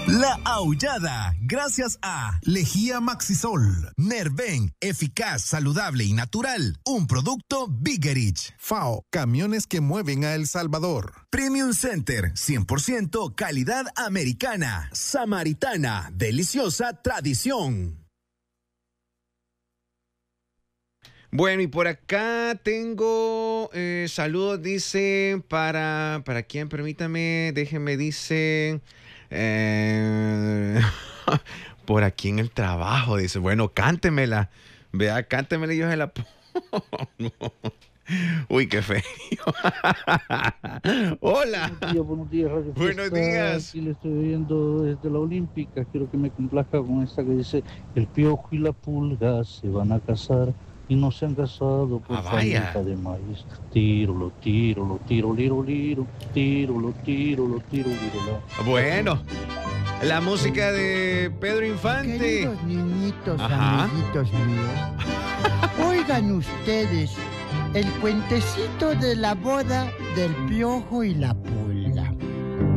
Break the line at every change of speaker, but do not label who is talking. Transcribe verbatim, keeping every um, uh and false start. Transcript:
La Aullada, gracias a Lejía Maxisol, Nerven, eficaz, saludable y natural, un producto Biggerich.
FAO, camiones que mueven a El Salvador.
Premium Center, cien por ciento calidad americana. Samaritana, deliciosa tradición.
Bueno, y por acá tengo eh, saludos, dice, para, ¿para quién? Permítame, déjenme, dice... Eh, por aquí en el trabajo, dice, bueno, cántemela. Vea, cántemela y yo se la pongo. Uy, qué feo. Hola.
Buenos días, buenos días, Radio
Buenos
Fiesta.
días.
Aquí le estoy viendo desde la Olímpica. Quiero que me complazca con esta que dice: el piojo y la pulga se van a casar y no se han casado por
Ah, vaya.
falta de maíz. Tiro, lo tiro, lo tiro, liro, liro, tiro, lo tiro, lo tiro, liro, la.
Bueno, la música de Pedro Infante.
Queridos niñitos,
Ajá.
amiguitos míos, oigan ustedes el cuentecito de la boda del piojo y la pulga.